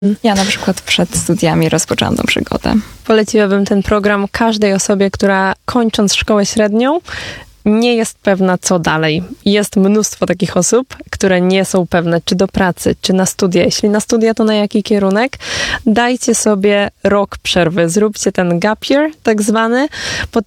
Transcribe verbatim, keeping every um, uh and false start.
Ja na przykład przed studiami rozpoczęłam tą przygodę. Poleciłabym ten program każdej osobie, która kończąc szkołę średnią nie jest pewna, co dalej. Jest mnóstwo takich osób, które nie są pewne, czy do pracy, czy na studia. Jeśli na studia, to na jaki kierunek? Dajcie sobie rok przerwy. Zróbcie ten gap year, tak zwany. Po